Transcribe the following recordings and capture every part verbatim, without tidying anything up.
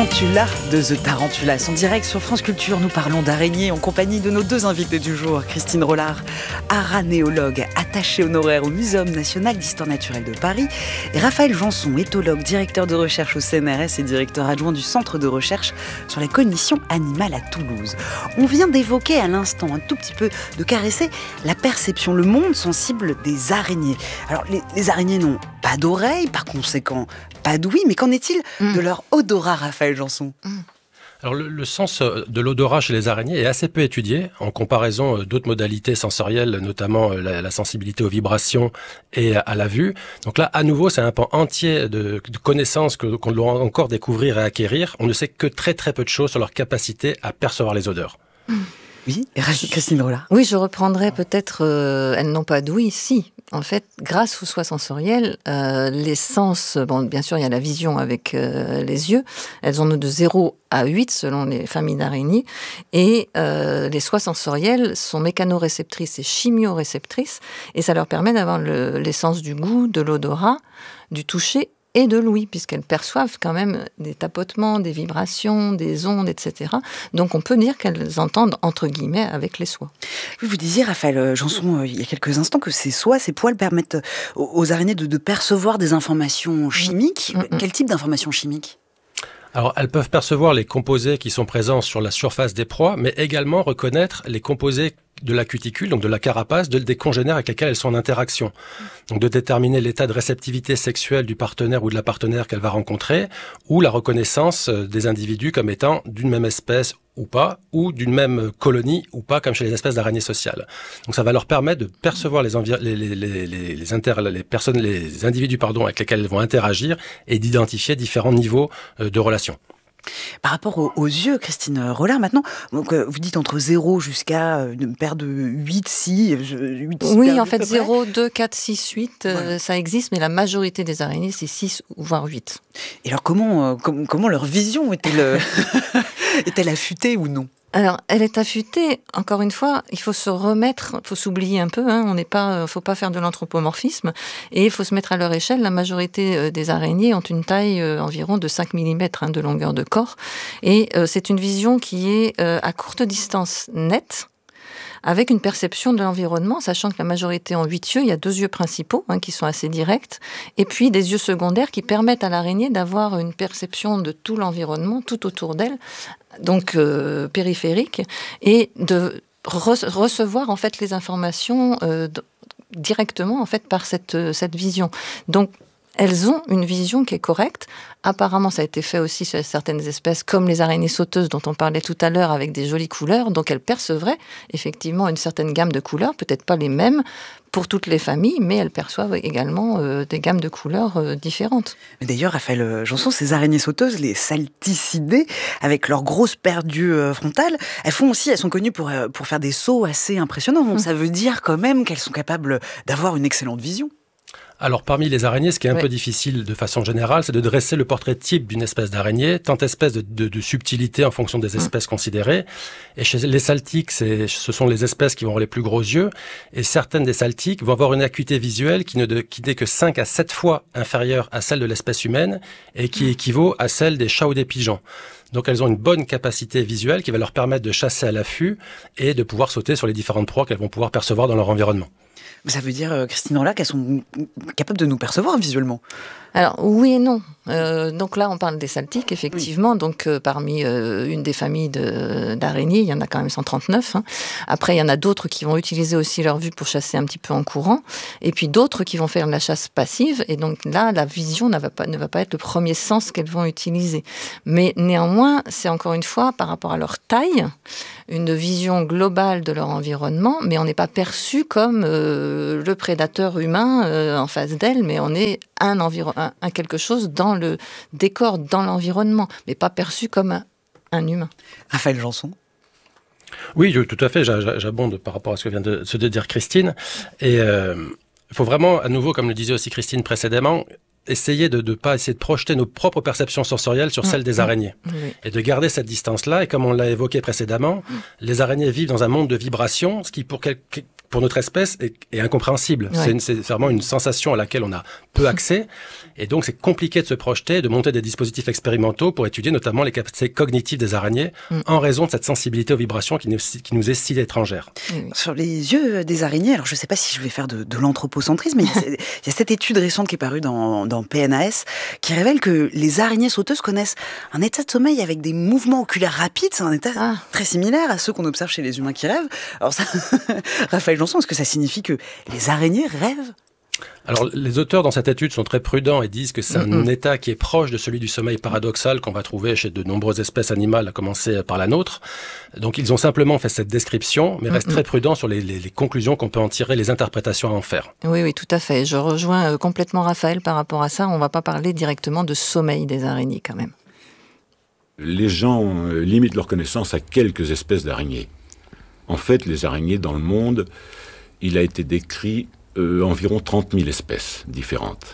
Tarantula de The Tarantulas. En direct sur France Culture, nous parlons d'araignées en compagnie de nos deux invités du jour. Christine Rollard, aranéologue attachée honoraire au Muséum national d'histoire naturelle de Paris, et Raphaël Janson, éthologue, directeur de recherche au C N R S et directeur adjoint du Centre de recherche sur la cognition animale à Toulouse. On vient d'évoquer à l'instant, un tout petit peu, de caresser la perception, le monde sensible des araignées. Alors, les, les araignées n'ont pas d'oreilles, par conséquent, pas d'ouïe, mais qu'en est-il mmh. de leur odorat, Raphaël Janson? mmh. Alors le, le sens de l'odorat chez les araignées est assez peu étudié en comparaison d'autres modalités sensorielles, notamment la, la sensibilité aux vibrations et à, à la vue. Donc là, à nouveau, c'est un pan entier de, de connaissances que, qu'on doit encore découvrir et acquérir. On ne sait que très très peu de choses sur leur capacité à percevoir les odeurs. mmh. Oui, et Christine Rollard. Oui, je reprendrai peut-être, euh, elles n'ont pas d'ouïe, si. En fait, grâce aux soies sensorielles, euh, les sens, bon, bien sûr, il y a la vision avec euh, les yeux, elles en ont de zéro à huit selon les familles d'araignées, et euh, les soies sensorielles sont mécanoréceptrices et chimioréceptrices, et ça leur permet d'avoir le, les sens du goût, de l'odorat, du toucher, et de l'ouïe, puisqu'elles perçoivent quand même des tapotements, des vibrations, des ondes, et cetera. Donc on peut dire qu'elles entendent, entre guillemets, avec les soies. Vous disiez, Raphaël Janson, euh, il y a quelques instants, que ces soies, ces poils permettent aux, aux araignées de, de percevoir des informations chimiques. Mmh. Quel type d'informations chimiques ? Alors, elles peuvent percevoir les composés qui sont présents sur la surface des proies, mais également reconnaître les composés de la cuticule, donc de la carapace, de, des congénères avec lesquels elles sont en interaction. Donc de déterminer l'état de réceptivité sexuelle du partenaire ou de la partenaire qu'elle va rencontrer, ou la reconnaissance des individus comme étant d'une même espèce ou pas, ou d'une même colonie ou pas, comme chez les espèces d'araignées sociales. Donc ça va leur permettre de percevoir les, envi- les, les, les, les, les, inter- les personnes, les individus pardon, avec lesquels elles vont interagir et d'identifier différents niveaux de relations. Par rapport aux, aux yeux, Christine Rollard, maintenant, donc, euh, vous dites entre zéro jusqu'à une paire de huit, six... huit, six oui, en fait, zéro, deux, quatre, six, huit, voilà. euh, ça existe, mais la majorité des araignées, c'est six, voire huit. Et alors, comment, euh, com- comment leur vision est-elle, est-elle affûtée ou non ? Alors, elle est affûtée. Encore une fois, il faut se remettre, il faut s'oublier un peu. Hein, on n'est pas, faut pas faire de l'anthropomorphisme, et il faut se mettre à leur échelle. La majorité des araignées ont une taille euh, environ de cinq millimètres hein, de longueur de corps, et euh, c'est une vision qui est euh, à courte distance nette, avec une perception de l'environnement, sachant que la majorité ont huit yeux. Il y a deux yeux principaux hein, qui sont assez directs, et puis des yeux secondaires qui permettent à l'araignée d'avoir une perception de tout l'environnement, tout autour d'elle, donc euh, périphérique, et de re- recevoir en fait les informations euh, d- directement en fait par cette, cette vision. Donc elles ont une vision qui est correcte. Apparemment, ça a été fait aussi sur certaines espèces, comme les araignées sauteuses dont on parlait tout à l'heure, avec des jolies couleurs. Donc, elles percevraient effectivement une certaine gamme de couleurs, peut-être pas les mêmes pour toutes les familles, mais elles perçoivent également euh, des gammes de couleurs euh, différentes. D'ailleurs, Raphaël Janson, ces araignées sauteuses, les salticidées, avec leurs grosses paires d'yeux frontales, elles font aussi, elles sont connues pour, pour faire des sauts assez impressionnants. Donc, mmh. ça veut dire quand même qu'elles sont capables d'avoir une excellente vision. Alors, parmi les araignées, ce qui est un oui. peu difficile de façon générale, c'est de dresser le portrait type d'une espèce d'araignée, tant espèce de, de, de subtilité en fonction des espèces mmh. considérées. Et chez les saltiques, c'est, ce sont les espèces qui vont avoir les plus gros yeux. Et certaines des saltiques vont avoir une acuité visuelle qui, ne de, qui n'est que cinq à sept fois inférieure à celle de l'espèce humaine et qui équivaut à celle des chats ou des pigeons. Donc elles ont une bonne capacité visuelle qui va leur permettre de chasser à l'affût et de pouvoir sauter sur les différentes proies qu'elles vont pouvoir percevoir dans leur environnement. Ça veut dire, Christine Rollard, qu'elles sont capables de nous percevoir visuellement ? Alors, oui et non. Euh, donc là, on parle des saltiques, effectivement. Oui. Donc, euh, parmi euh, une des familles de, d'araignées, il y en a quand même cent trente-neuf. Hein. Après, il y en a d'autres qui vont utiliser aussi leur vue pour chasser un petit peu en courant. Et puis d'autres qui vont faire de la chasse passive. Et donc là, la vision ne va pas, ne va pas être le premier sens qu'elles vont utiliser. Mais néanmoins, c'est encore une fois, par rapport à leur taille, une vision globale de leur environnement. Mais on n'est pas perçu comme euh, le prédateur humain euh, en face d'elles, mais on est un environnement. Un, un quelque chose dans le décor, dans l'environnement, mais pas perçu comme un, un humain. Raphaël Janson. Oui, je, tout à fait, j'abonde par rapport à ce que vient de, de dire Christine. Et il euh, faut vraiment, à nouveau, comme le disait aussi Christine précédemment, essayer de ne pas essayer de projeter nos propres perceptions sensorielles sur celles des araignées. Oui. Et de garder cette distance-là. Et comme on l'a évoqué précédemment, mmh. les araignées vivent dans un monde de vibrations, ce qui, pour quel, pour notre espèce, est, est incompréhensible. Ouais. C'est, une, c'est vraiment une sensation à laquelle on a peu accès. Et donc, c'est compliqué de se projeter, de monter des dispositifs expérimentaux pour étudier notamment les capacités cognitives des araignées mmh. en raison de cette sensibilité aux vibrations qui nous, qui nous est si étrangère. Oui. Sur les yeux des araignées, alors je ne sais pas si je vais faire de, de l'anthropocentrisme, mais il y, y a cette étude récente qui est parue dans, dans P N A S qui révèle que les araignées sauteuses connaissent un état de sommeil avec des mouvements oculaires rapides. C'est un état ah. très similaire à ceux qu'on observe chez les humains qui rêvent. Alors ça, Raphaël Janson, est-ce que ça signifie que les araignées rêvent ? Alors, les auteurs dans cette étude sont très prudents et disent que c'est un mm-hmm. état qui est proche de celui du sommeil paradoxal qu'on va trouver chez de nombreuses espèces animales, à commencer par la nôtre. Donc, ils ont simplement fait cette description, mais restent mm-hmm. très prudents sur les, les, les conclusions qu'on peut en tirer, les interprétations à en faire. Oui, oui, tout à fait. Je rejoins complètement Raphaël par rapport à ça. On ne va pas parler directement de sommeil des araignées, quand même. Les gens limitent leur connaissance à quelques espèces d'araignées. En fait, les araignées dans le monde, il a été décrit Euh, environ trente mille espèces différentes.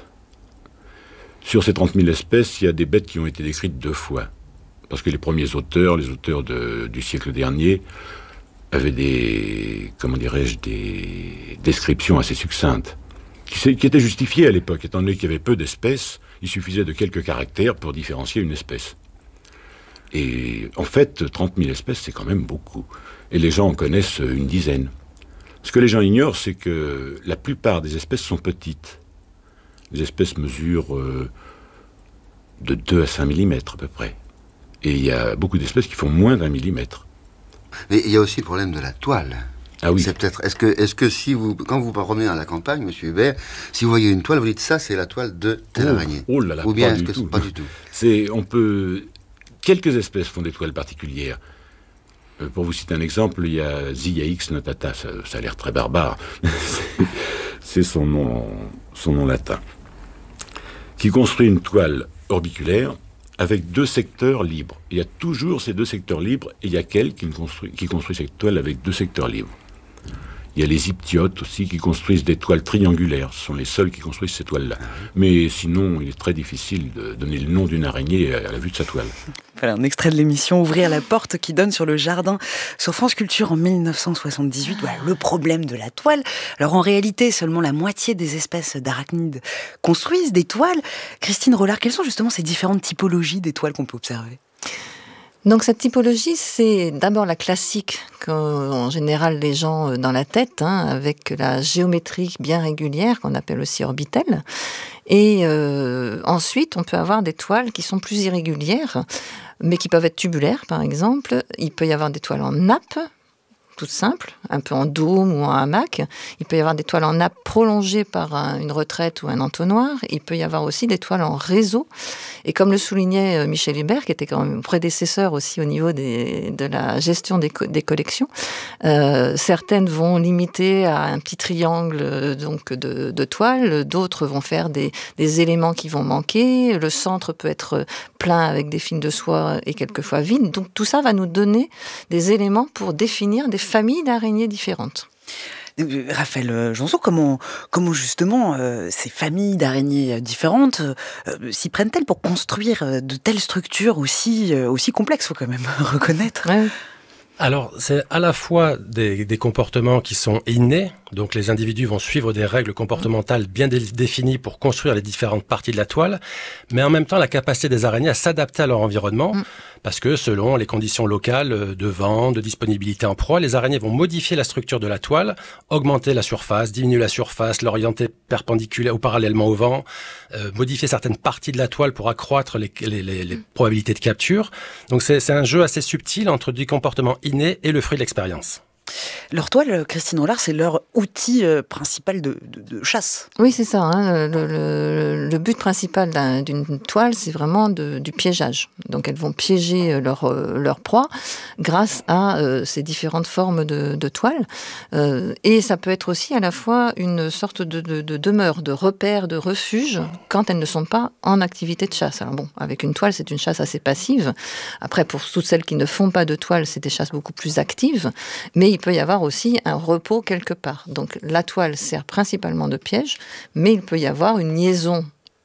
Sur ces trente mille espèces, il y a des bêtes qui ont été décrites deux fois. Parce que les premiers auteurs, les auteurs de, du siècle dernier, avaient des, comment dirais-je, des descriptions assez succinctes, qui, qui étaient justifiées à l'époque, étant donné qu'il y avait peu d'espèces, il suffisait de quelques caractères pour différencier une espèce. Et en fait, trente mille espèces, c'est quand même beaucoup. Et les gens en connaissent une dizaine. Ce que les gens ignorent, c'est que la plupart des espèces sont petites. Les espèces mesurent euh, de deux à cinq millimètres à peu près. Et il y a beaucoup d'espèces qui font moins d'un millimètre. Mais il y a aussi le problème de la toile. Ah oui. C'est peut-être. Est-ce que, est-ce que si vous, quand vous promenez à la campagne, Monsieur Hubert, si vous voyez une toile, vous dites ça, c'est la toile de telle oh, araignée. Oh là là, ou bien pas est-ce du que tout. c'est pas du tout. C'est, on peut. Quelques espèces font des toiles particulières. Euh, pour vous citer un exemple, il y a Zyaix notata, ça, ça a l'air très barbare. C'est son nom, son nom latin. Qui construit une toile orbiculaire avec deux secteurs libres. Il y a toujours ces deux secteurs libres, et il y a qu'elle qui construit, qui construit cette toile avec deux secteurs libres. Il y a les hyptiotes aussi qui construisent des toiles triangulaires. Ce sont les seuls qui construisent ces toiles-là. Mais sinon, il est très difficile de donner le nom d'une araignée à la vue de sa toile. Voilà un extrait de l'émission Ouvrir la porte qui donne sur le jardin sur France Culture en dix-neuf cent soixante-dix-huit. Voilà, le problème de la toile. Alors en réalité, seulement la moitié des espèces d'arachnides construisent des toiles. Christine Rollard, quelles sont justement ces différentes typologies des toiles qu'on peut observer ? Donc cette typologie, c'est d'abord la classique qu'en général les gens ont dans la tête, hein, avec la géométrie bien régulière qu'on appelle aussi orbitelle. Et euh, ensuite, on peut avoir des toiles qui sont plus irrégulières, mais qui peuvent être tubulaires, par exemple. Il peut y avoir des toiles en nappe, toutes simples, un peu en dôme ou en hamac. Il peut y avoir des toiles en nappe prolongées par un, une retraite ou un entonnoir. Il peut y avoir aussi des toiles en réseau. Et comme le soulignait Michel Hubert, qui était quand même prédécesseur aussi au niveau des, de la gestion des, co- des collections, euh, certaines vont limiter à un petit triangle donc de, de toiles, d'autres vont faire des, des éléments qui vont manquer. Le centre peut être plein avec des fils de soie et quelquefois vide. Donc tout ça va nous donner des éléments pour définir des familles d'araignées différentes. Raphaël Janson, comment, comment justement euh, ces familles d'araignées différentes euh, s'y prennent-elles pour construire de telles structures aussi, euh, aussi complexes, il faut quand même reconnaître. Ouais. Alors, c'est à la fois des, des comportements qui sont innés, donc les individus vont suivre des règles comportementales bien dé- définies pour construire les différentes parties de la toile, mais en même temps la capacité des araignées à s'adapter à leur environnement, mmh. parce que selon les conditions locales de vent, de disponibilité en proie, les araignées vont modifier la structure de la toile, augmenter la surface, diminuer la surface, l'orienter perpendiculaire ou parallèlement au vent, euh, modifier certaines parties de la toile pour accroître les, les, les, les probabilités de capture. Donc c'est, c'est un jeu assez subtil entre du comportement inné et le fruit de l'expérience. Leur toile, Christine Rollard, c'est leur outil euh, principal de, de, de chasse. Oui, c'est ça. Hein. Le, le, le but principal d'un, d'une toile, c'est vraiment de, du piégeage. Donc, elles vont piéger leur, euh, leur proie grâce à euh, ces différentes formes de, de toile. Euh, et ça peut être aussi à la fois une sorte de, de, de demeure, de repère, de refuge, quand elles ne sont pas en activité de chasse. Alors bon, avec une toile, c'est une chasse assez passive. Après, pour toutes celles qui ne font pas de toile, c'est des chasses beaucoup plus actives. Mais il peut y avoir aussi un repos quelque part. Donc la toile sert principalement de piège, mais il peut y avoir une liaison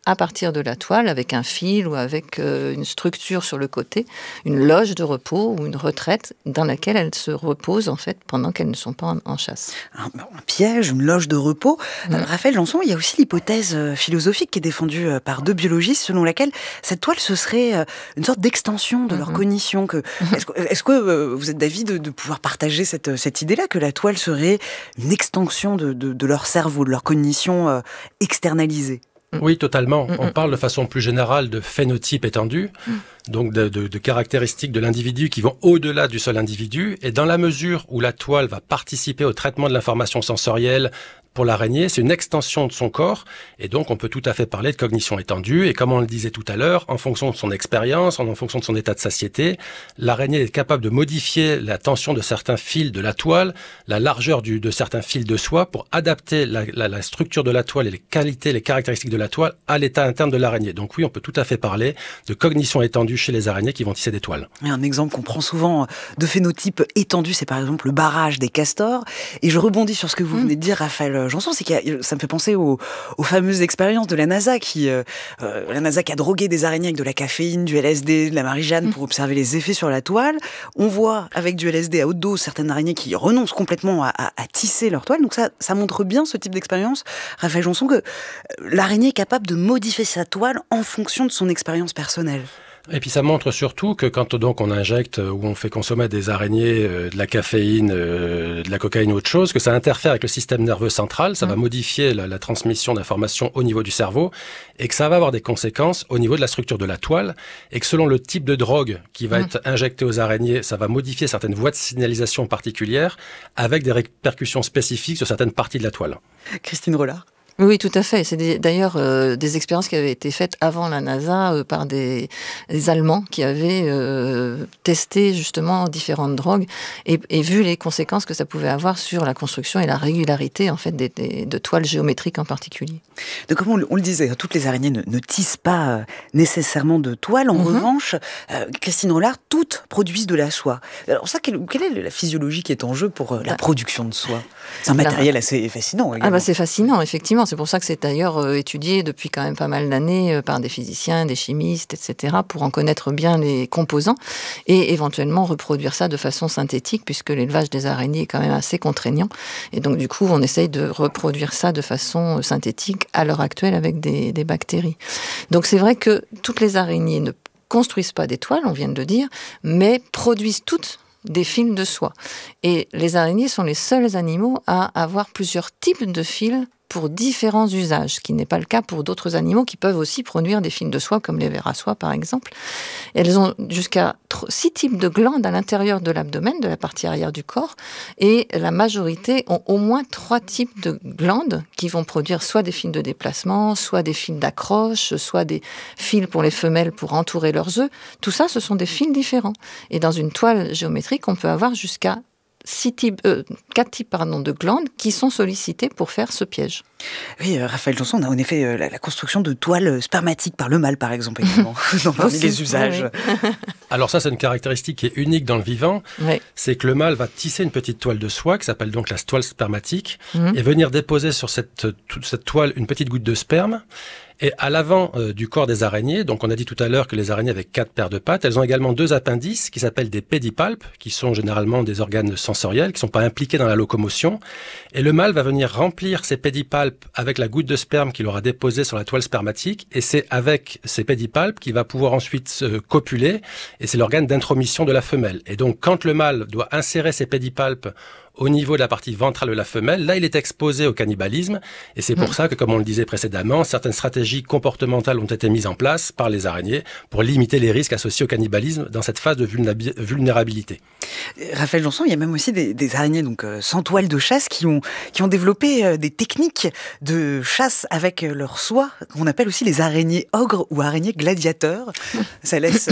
à partir de la toile, avec un fil ou avec euh, une structure sur le côté, une loge de repos ou une retraite dans laquelle elles se reposent en fait pendant qu'elles ne sont pas en, en chasse. Un, un piège, une loge de repos. Mmh. Euh, Raphaël Janson, il y a aussi l'hypothèse euh, philosophique qui est défendue euh, par deux biologistes selon laquelle cette toile ce serait euh, une sorte d'extension de mmh. leur cognition. Que, mmh. Est-ce que, est-ce que euh, vous êtes d'avis de, de pouvoir partager cette, cette idée-là, que la toile serait une extension de, de, de leur cerveau, de leur cognition euh, externalisée? Oui, totalement. On parle de façon plus générale de phénotype étendu, donc de, de, de caractéristiques de l'individu qui vont au-delà du seul individu. Et dans la mesure où la toile va participer au traitement de l'information sensorielle, pour l'araignée, c'est une extension de son corps, et donc on peut tout à fait parler de cognition étendue, et comme on le disait tout à l'heure, en fonction de son expérience, en fonction de son état de satiété, l'araignée est capable de modifier la tension de certains fils de la toile, la largeur du, de certains fils de soie, pour adapter la, la, la structure de la toile et les qualités, les caractéristiques de la toile à l'état interne de l'araignée. Donc oui, on peut tout à fait parler de cognition étendue chez les araignées qui vont tisser des toiles. Et un exemple qu'on prend souvent de phénotype étendu, c'est par exemple le barrage des castors, et je rebondis sur ce que vous venez de dire, Raphaël Janson, c'est qu'il y a, ça me fait penser aux, aux fameuses expériences de la NASA, qui, euh, la NASA qui a drogué des araignées avec de la caféine, du L S D, de la Marie-Jeanne pour observer les effets sur la toile. On voit avec du L S D à haute dose certaines araignées qui renoncent complètement à, à, à tisser leur toile. Donc ça, ça montre bien ce type d'expérience, Raphaël Janson, que l'araignée est capable de modifier sa toile en fonction de son expérience personnelle. Et puis ça montre surtout que quand donc on injecte ou on fait consommer à des araignées euh, de la caféine, euh, de la cocaïne ou autre chose, que ça interfère avec le système nerveux central, ça mmh. va modifier la, la transmission d'informations au niveau du cerveau, et que ça va avoir des conséquences au niveau de la structure de la toile, et que selon le type de drogue qui va mmh. être injecté aux araignées, ça va modifier certaines voies de signalisation particulières, avec des répercussions spécifiques sur certaines parties de la toile. Christine Rollard. Oui, tout à fait. C'est des, d'ailleurs euh, des expériences qui avaient été faites avant la NASA euh, par des, des Allemands qui avaient euh, testé justement différentes drogues et, et vu les conséquences que ça pouvait avoir sur la construction et la régularité en fait des, des, de toiles géométriques en particulier. Donc, comme on le, on le disait, toutes les araignées ne, ne tissent pas euh, nécessairement de toile. En mm-hmm. revanche, euh, Christine Rollard, toutes produisent de la soie. Alors ça, quelle, quelle est la physiologie qui est en jeu pour euh, la production de soie? C'est un matériel assez fascinant. Ah bah c'est fascinant, effectivement. C'est pour ça que c'est d'ailleurs euh, étudié depuis quand même pas mal d'années euh, par des physiciens, des chimistes, et cetera, pour en connaître bien les composants et éventuellement reproduire ça de façon synthétique, puisque l'élevage des araignées est quand même assez contraignant. Et donc, du coup, on essaye de reproduire ça de façon euh, synthétique à l'heure actuelle avec des, des bactéries. Donc, c'est vrai que toutes les araignées ne construisent pas des toiles, on vient de le dire, mais produisent toutes des fils de soie. Et les araignées sont les seuls animaux à avoir plusieurs types de fils pour différents usages, ce qui n'est pas le cas pour d'autres animaux qui peuvent aussi produire des fils de soie, comme les vers à soie par exemple. Elles ont jusqu'à six types de glandes à l'intérieur de l'abdomen, de la partie arrière du corps, et la majorité ont au moins trois types de glandes qui vont produire soit des fils de déplacement, soit des fils d'accroche, soit des fils pour les femelles pour entourer leurs œufs. Tout ça, ce sont des fils différents. Et dans une toile géométrique, on peut avoir jusqu'à Six types, euh, quatre types pardon, de glandes qui sont sollicitées pour faire ce piège. Oui, euh, Raphaël Janson, on a en effet euh, la, la construction de toiles spermatiques par le mâle, par exemple, également, dans parmi les usages. Oui. Alors ça, c'est une caractéristique qui est unique dans le vivant, oui. C'est que le mâle va tisser une petite toile de soie, qui s'appelle donc la toile spermatique, mmh. et venir déposer sur cette, toute cette toile une petite goutte de sperme. Et à l'avant euh, du corps des araignées, donc on a dit tout à l'heure que les araignées avaient quatre paires de pattes, elles ont également deux appendices qui s'appellent des pédipalpes, qui sont généralement des organes sensoriels, qui ne sont pas impliqués dans la locomotion. Et le mâle va venir remplir ces pédipalpes avec la goutte de sperme qu'il aura déposée sur la toile spermatique, et c'est avec ces pédipalpes qu'il va pouvoir ensuite se copuler, et c'est l'organe d'intromission de la femelle. Et donc quand le mâle doit insérer ses pédipalpes au niveau de la partie ventrale de la femelle, là il est exposé au cannibalisme, et c'est pour mmh. ça que, comme on le disait précédemment, certaines stratégies comportementales ont été mises en place par les araignées pour limiter les risques associés au cannibalisme dans cette phase de vulnérabilité. Raphaël Janson, il y a même aussi des, des araignées donc, euh, sans toile de chasse qui ont, qui ont développé euh, des techniques de chasse avec euh, leur soie, qu'on appelle aussi les araignées ogres ou araignées gladiateurs. Ça laisse... Euh,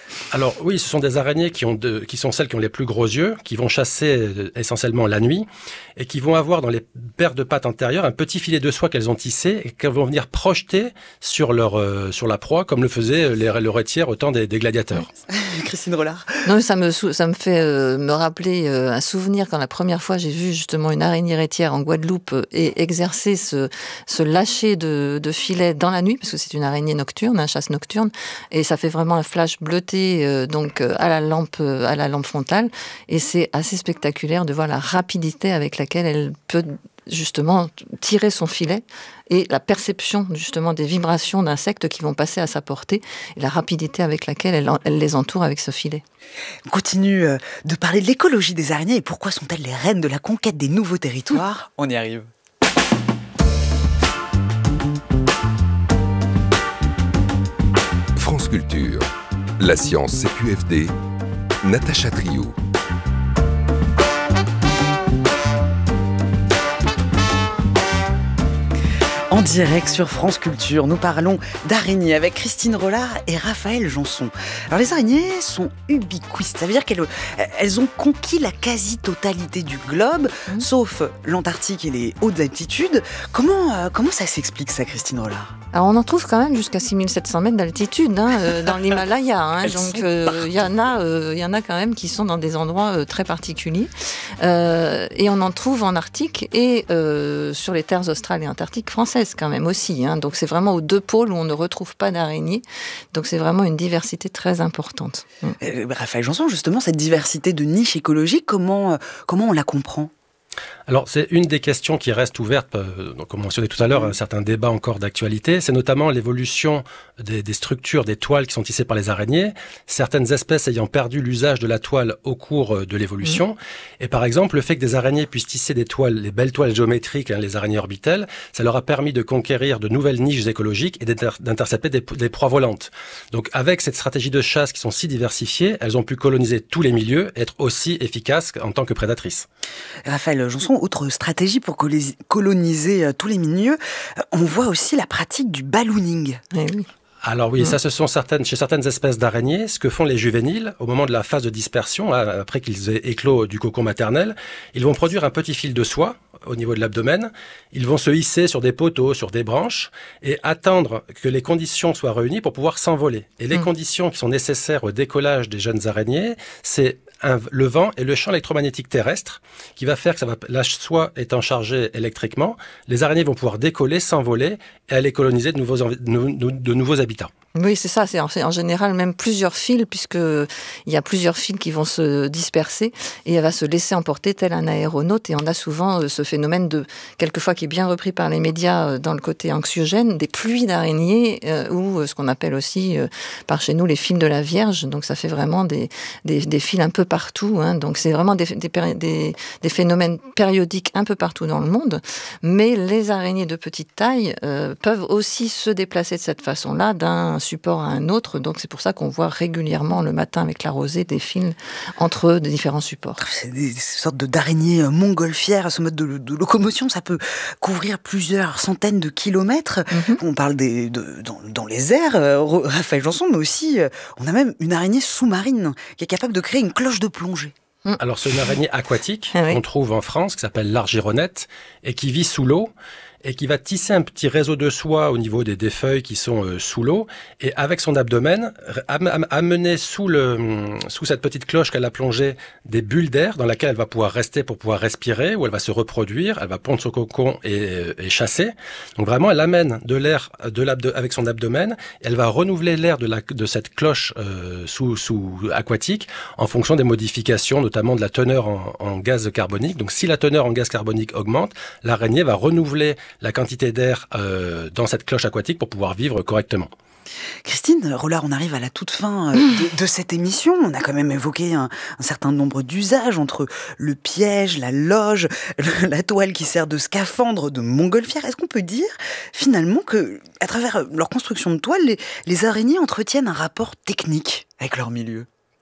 Alors oui, ce sont des araignées qui, ont de, qui sont celles qui ont les plus gros yeux, qui vont chasser essentiellement la nuit et qui vont avoir dans les paires de pattes antérieures un petit filet de soie qu'elles ont tissé et qu'elles vont venir projeter sur, leur, euh, sur la proie comme le faisaient les, le rétiaire au temps des, des gladiateurs. Christine Rollard. Non, ça me, ça me fait euh, me rappeler euh, un souvenir quand la première fois j'ai vu justement une araignée rétière en Guadeloupe euh, et exercer ce, ce lâcher de, de filet dans la nuit, parce que c'est une araignée nocturne, un chasse nocturne, et ça fait vraiment un flash bleuté euh, donc euh, à la lampe euh, à la lampe frontale, et c'est assez spectaculaire de voir la rapidité avec laquelle elle peut justement tirer son filet et la perception justement des vibrations d'insectes qui vont passer à sa portée et la rapidité avec laquelle elle, elle les entoure avec ce filet. On continue de parler de l'écologie des araignées et pourquoi sont-elles les reines de la conquête des nouveaux territoires ? On y arrive. France Culture, la science C Q F D, Natacha Triou. En direct sur France Culture, nous parlons d'araignées avec Christine Rollard et Raphaël Janson. Alors les araignées sont ubiquistes, ça veut dire qu'elles elles ont conquis la quasi-totalité du globe, mmh. sauf l'Antarctique et les hautes altitudes. Comment, euh, comment ça s'explique ça, Christine Rollard ? Alors on en trouve quand même jusqu'à six mille sept cents mètres d'altitude hein, euh, dans l'Himalaya. Hein, donc il euh, y en a, il euh, y en a quand même qui sont dans des endroits euh, très particuliers. Euh, et on en trouve en Arctique et euh, sur les terres australes et antarctiques françaises quand même aussi. Hein, donc c'est vraiment aux deux pôles où on ne retrouve pas d'araignées. Donc c'est vraiment une diversité très importante. Euh, Raphaël Janson, justement, cette diversité de niches écologiques, comment, euh, comment on la comprend ? Alors, c'est une des questions qui reste ouverte, euh, donc, comme on mentionnait tout à l'heure, un certain débat encore d'actualité. C'est notamment l'évolution des, des structures, des toiles qui sont tissées par les araignées. Certaines espèces ayant perdu l'usage de la toile au cours de l'évolution. Mmh. Et par exemple, le fait que des araignées puissent tisser des toiles, les belles toiles géométriques, hein, les araignées orbitelles, ça leur a permis de conquérir de nouvelles niches écologiques et d'inter- d'intercepter des, des proies volantes. Donc, avec cette stratégie de chasse qui sont si diversifiées, elles ont pu coloniser tous les milieux et être aussi efficaces en tant que prédatrices. Raphaël Janson, autre stratégie pour coloniser tous les milieux, on voit aussi la pratique du ballooning. Eh oui. Alors oui, mmh. ça ce sont certaines, chez certaines espèces d'araignées, ce que font les juvéniles au moment de la phase de dispersion, après qu'ils aient éclos du cocon maternel, ils vont produire un petit fil de soie au niveau de l'abdomen, ils vont se hisser sur des poteaux, sur des branches et attendre que les conditions soient réunies pour pouvoir s'envoler. Et les mmh. conditions qui sont nécessaires au décollage des jeunes araignées, c'est un, le vent et le champ électromagnétique terrestre qui va faire que ça va, la soie étant chargée électriquement, les araignées vont pouvoir décoller, s'envoler et aller coloniser de nouveaux, de, de nouveaux habitats. Oui, c'est ça. C'est en, en général même plusieurs fils, puisqu'il y a plusieurs fils qui vont se disperser et elle va se laisser emporter tel un aéronaute. Et on a souvent euh, ce phénomène de, quelquefois qui est bien repris par les médias euh, dans le côté anxiogène, des pluies d'araignées euh, ou euh, ce qu'on appelle aussi euh, par chez nous les fils de la Vierge. Donc ça fait vraiment des, des, des fils un peu partout. Hein. Donc c'est vraiment des, des, des, des phénomènes périodiques un peu partout dans le monde. Mais les araignées de petite taille euh, peuvent aussi se déplacer de cette façon-là d'un support à un autre, donc c'est pour ça qu'on voit régulièrement le matin avec la rosée des fils entre des différents supports. C'est des sortes de, d'araignées montgolfières, ce mode de, de locomotion, ça peut couvrir plusieurs centaines de kilomètres. Mm-hmm. On parle des, de, dans, dans les airs, euh, Raphaël Janson, mais aussi euh, on a même une araignée sous-marine qui est capable de créer une cloche de plongée. Alors c'est une araignée aquatique ah oui. qu'on trouve en France, qui s'appelle l'argironnette et qui vit sous l'eau et qui va tisser un petit réseau de soie au niveau des, des feuilles qui sont euh, sous l'eau et avec son abdomen am- am- amener sous, le, sous cette petite cloche qu'elle a plongée des bulles d'air dans laquelle elle va pouvoir rester pour pouvoir respirer, où elle va se reproduire, elle va pondre son cocon et, et chasser. Donc vraiment elle amène de l'air de l'abdo- avec son abdomen, et elle va renouveler l'air de, la, de cette cloche euh, sous, sous aquatique en fonction des modifications, notamment de la teneur en, en gaz carbonique. Donc si la teneur en gaz carbonique augmente, l'araignée va renouveler la quantité d'air euh, dans cette cloche aquatique pour pouvoir vivre correctement. Christine Rollard, on arrive à la toute fin de, de cette émission. On a quand même évoqué un, un certain nombre d'usages entre le piège, la loge, le, la toile qui sert de scaphandre, de montgolfière. Est-ce qu'on peut dire finalement que, à travers leur construction de toile, les, les araignées entretiennent un rapport technique avec leur milieu ?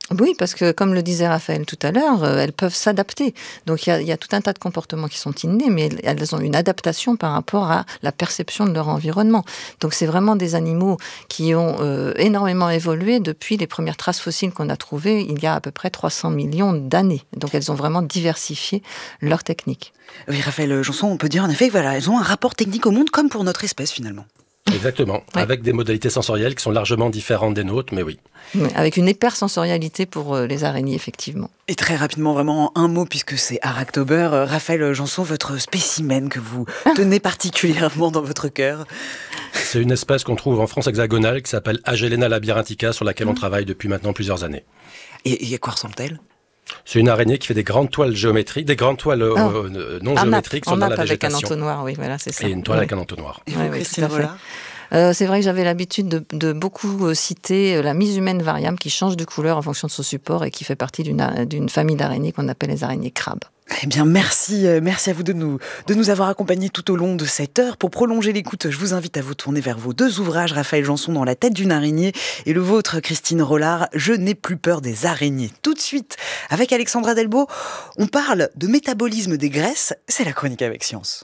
Oui, parce que comme le disait Raphaël tout à l'heure, euh, elles peuvent s'adapter. Donc il y a, il y a tout un tas de comportements qui sont innés, mais elles, elles ont une adaptation par rapport à la perception de leur environnement. Donc c'est vraiment des animaux qui ont euh, énormément évolué depuis les premières traces fossiles qu'on a trouvées il y a à peu près trois cents millions d'années. Donc elles ont vraiment diversifié leur technique. Oui, Raphaël Janson, on peut dire en effet que voilà, elles ont un rapport technique au monde comme pour notre espèce finalement. Exactement, Ouais. avec des modalités sensorielles qui sont largement différentes des nôtres, mais oui. Avec une hypersensorialité pour euh, les araignées, effectivement. Et très rapidement, vraiment un mot, puisque c'est Aractober. Euh, Raphaël Janson, votre spécimen que vous tenez particulièrement dans votre cœur. C'est une espèce qu'on trouve en France hexagonale qui s'appelle Agelena labyrinthica, sur laquelle on travaille depuis maintenant plusieurs années. Et, et à quoi ressemble-t-elle ? C'est une araignée qui fait des grandes toiles géométriques, des grandes toiles euh, Ah. euh, non En géométriques nappe, en sur dans la nappe avec un végétation. entonnoir, oui, voilà, c'est ça. Et une toile Ouais. avec un entonnoir. Et Ouais, vous, ouais, Christine tout à fait. Rollard ? Euh, c'est vrai que j'avais l'habitude de, de beaucoup euh, citer euh, la mise humaine variable qui change de couleur en fonction de son support et qui fait partie d'une, a- d'une famille d'araignées qu'on appelle les araignées crabes. Eh bien, merci, euh, merci à vous de nous, de nous avoir accompagnés tout au long de cette heure. Pour prolonger l'écoute, je vous invite à vous tourner vers vos deux ouvrages, Raphaël Janson, Dans la tête d'une araignée, et le vôtre, Christine Rollard, Je n'ai plus peur des araignées. Tout de suite, avec Alexandra Delbo, on parle de métabolisme des graisses. C'est la chronique avec Science.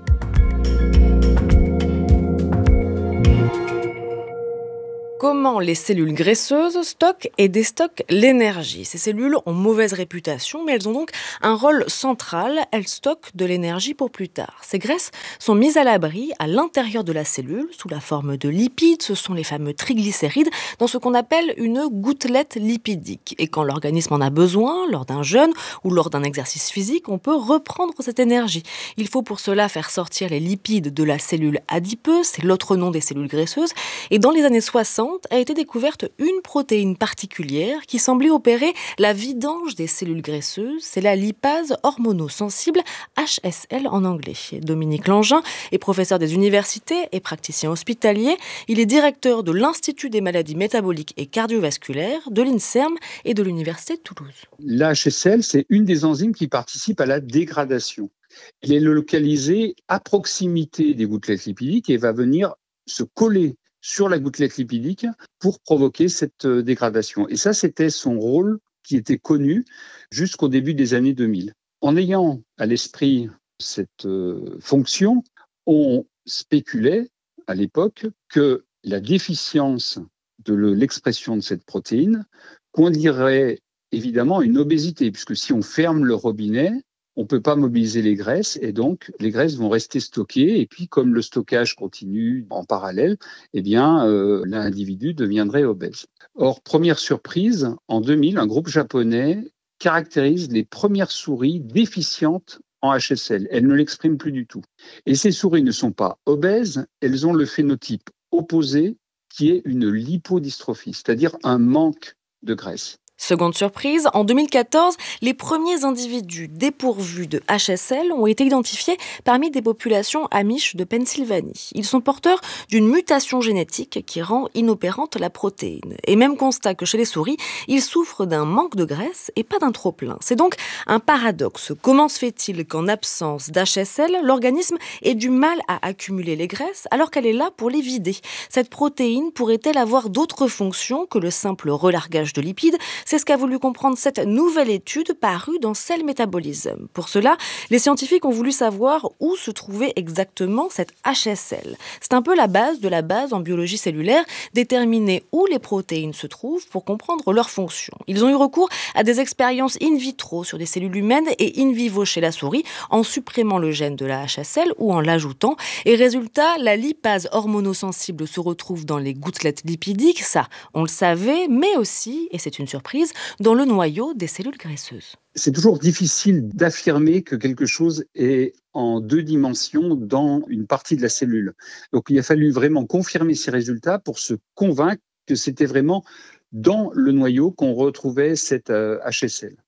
Comment les cellules graisseuses stockent et déstockent l'énergie. Ces cellules ont mauvaise réputation, mais elles ont donc un rôle central. Elles stockent de l'énergie pour plus tard. Ces graisses sont mises à l'abri à l'intérieur de la cellule, sous la forme de lipides. Ce sont les fameux triglycérides, dans ce qu'on appelle une gouttelette lipidique. Et quand l'organisme en a besoin, lors d'un jeûne ou lors d'un exercice physique, on peut reprendre cette énergie. Il faut pour cela faire sortir les lipides de la cellule adipeuse, c'est l'autre nom des cellules graisseuses. Et dans les années soixante, a été découverte une protéine particulière qui semblait opérer la vidange des cellules graisseuses. C'est la lipase hormonosensible, H S L en anglais. Dominique Langin est professeur des universités et praticien hospitalier. Il est directeur de l'Institut des maladies métaboliques et cardiovasculaires, de l'INSERM et de l'Université de Toulouse. La H S L, c'est une des enzymes qui participe à la dégradation. Elle est localisée à proximité des gouttelettes lipidiques et va venir se coller sur la gouttelette lipidique pour provoquer cette dégradation. Et ça, c'était son rôle qui était connu jusqu'au début des années deux mille. En ayant à l'esprit cette euh, fonction, on spéculait à l'époque que la déficience de l'expression de cette protéine conduirait évidemment à une obésité, puisque si on ferme le robinet, on ne peut pas mobiliser les graisses et donc les graisses vont rester stockées. Et puis, comme le stockage continue en parallèle, eh bien, euh, l'individu deviendrait obèse. Or, première surprise, en deux mille, un groupe japonais caractérise les premières souris déficientes en H S L. Elles ne l'expriment plus du tout. Et ces souris ne sont pas obèses, elles ont le phénotype opposé qui est une lipodystrophie, c'est-à-dire un manque de graisse. Seconde surprise, en deux mille quatorze, les premiers individus dépourvus de H S L ont été identifiés parmi des populations amish de Pennsylvanie. Ils sont porteurs d'une mutation génétique qui rend inopérante la protéine. Et même constat que chez les souris, ils souffrent d'un manque de graisse et pas d'un trop-plein. C'est donc un paradoxe. Comment se fait-il qu'en absence d'H S L, l'organisme ait du mal à accumuler les graisses alors qu'elle est là pour les vider ? Cette protéine pourrait-elle avoir d'autres fonctions que le simple relargage de lipides ? C'est ce qu'a voulu comprendre cette nouvelle étude parue dans Cell Metabolism. Pour cela, les scientifiques ont voulu savoir où se trouvait exactement cette H S L. C'est un peu la base de la base en biologie cellulaire, déterminer où les protéines se trouvent pour comprendre leur fonction. Ils ont eu recours à des expériences in vitro sur des cellules humaines et in vivo chez la souris, en supprimant le gène de la H S L ou en l'ajoutant. Et résultat, la lipase hormonosensible se retrouve dans les gouttelettes lipidiques, ça on le savait, mais aussi, et c'est une surprise, dans le noyau des cellules graisseuses. C'est toujours difficile d'affirmer que quelque chose est en deux dimensions dans une partie de la cellule. Donc il a fallu vraiment confirmer ces résultats pour se convaincre que c'était vraiment dans le noyau qu'on retrouvait cette euh, H S L.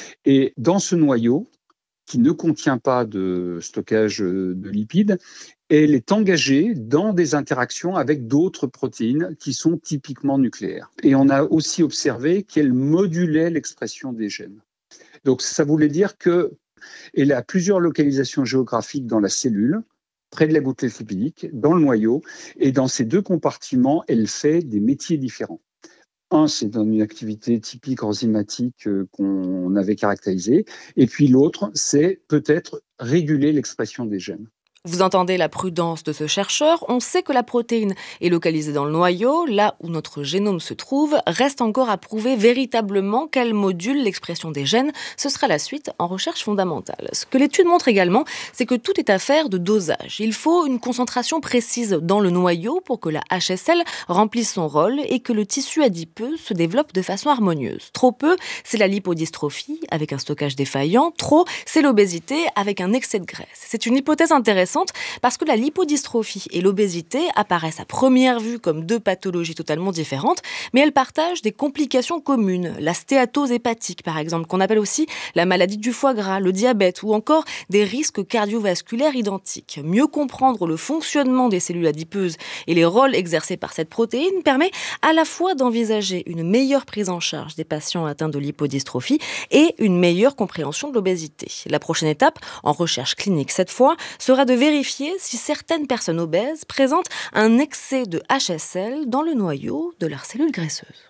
Et dans ce noyau, qui ne contient pas de stockage de lipides, elle est engagée dans des interactions avec d'autres protéines qui sont typiquement nucléaires. Et on a aussi observé qu'elle modulait l'expression des gènes. Donc ça voulait dire qu'elle a plusieurs localisations géographiques dans la cellule, près de la gouttelette lipidique, dans le noyau, et dans ces deux compartiments, elle fait des métiers différents. Un, c'est dans une activité typique enzymatique euh, qu'on avait caractérisée. Et puis l'autre, c'est peut-être réguler l'expression des gènes. Vous entendez la prudence de ce chercheur. On sait que la protéine est localisée dans le noyau, là où notre génome se trouve. Reste encore à prouver véritablement qu'elle module l'expression des gènes. Ce sera la suite en recherche fondamentale. Ce que l'étude montre également, c'est que tout est affaire de dosage. Il faut une concentration précise dans le noyau pour que la H S L remplisse son rôle et que le tissu adipeux se développe de façon harmonieuse. Trop peu, c'est la lipodystrophie avec un stockage défaillant. Trop, c'est l'obésité avec un excès de graisse. C'est une hypothèse intéressante parce que la lipodystrophie et l'obésité apparaissent à première vue comme deux pathologies totalement différentes, mais elles partagent des complications communes. La stéatose hépatique, par exemple, qu'on appelle aussi la maladie du foie gras, le diabète ou encore des risques cardiovasculaires identiques. Mieux comprendre le fonctionnement des cellules adipeuses et les rôles exercés par cette protéine permet à la fois d'envisager une meilleure prise en charge des patients atteints de lipodystrophie et une meilleure compréhension de l'obésité. La prochaine étape, en recherche clinique cette fois, sera de vérifier si certaines personnes obèses présentent un excès de H S L dans le noyau de leurs cellules graisseuses.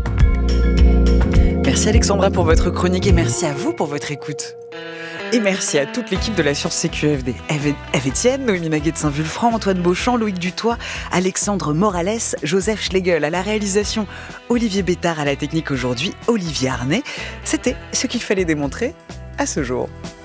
Merci Alexandra pour votre chronique et merci à vous pour votre écoute. Et merci à toute l'équipe de la Science C Q F D. Eve, Eve Etienne, Noémie Maguet de Saint-Vulfranc, Antoine Beauchamp, Loïc Dutoit, Alexandre Morales, Joseph Schlegel à la réalisation, Olivier Bétard à la technique aujourd'hui, Olivier Arnay. C'était ce qu'il fallait démontrer à ce jour.